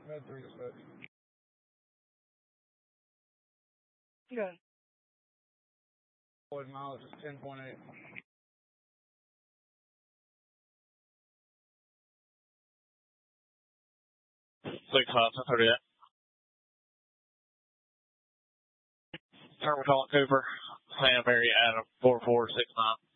Red 3 dispatch. Good. Forward mileage is 10.8. 6-5-38. Terminal calling Cooper. Sam, Mary, Adam, 4469.